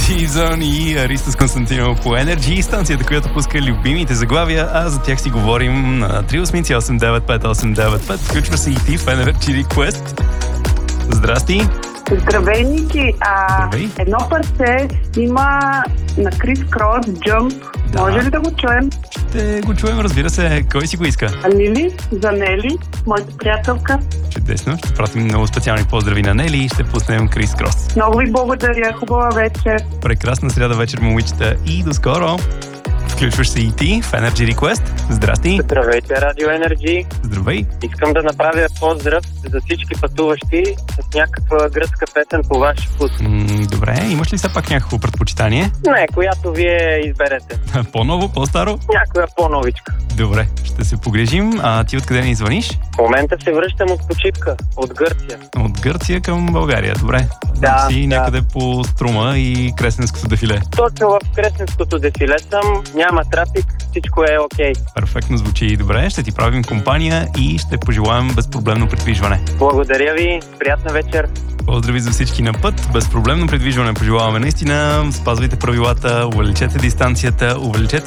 Season и Аристос Константинов по Energy, станцията, която пуска любимите заглавия, а за тях си говорим на 380-895-895. Включва се и ти в Energy Request. Здрасти! Здравей, Ники! Здравей. Едно парче има на Крис Крос, Jump. Да. Може ли да го чуем? Ще го чуем, разбира се. Кой си го иска? Нели, за Нели, моята приятелка. Чудесно. Ще пратим много специални поздрави на Нели и ще пуснем Крис Крос. Много ви благодаря, хубава вечер. Прекрасна сряда вечер, момичета, и до скоро! Включваш се и ти в Energy Request. Здрасти! Здравейте, Радио Energy. Здравей! Искам да направя поздрав за всички пътуващи с някаква гръцка песен по ваш вкус. Добре, имаш ли все пак някакво предпочитание? Не, която вие изберете. По-ново, по-старо? Някоя по-новичка. Добре, ще се погрежим. А ти откъде ни звъниш? В момента се връщам от почивка, от Гърция. От Гърция към България, добре. Да, Си да. някъде по Струма и Кресненското дефиле. Точно в Кресненското дефиле съм, няма трафик, всичко е окей. Перфектно звучи и добре. Ще ти правим компания и ще пожелаем безпроблемно придвижване. Благодаря ви, приятна вечер. Поздрави за всички на път. Безпроблемно придвижване пожелаваме наистина. Спазвайте правилата, увеличете дистанцията, увеличете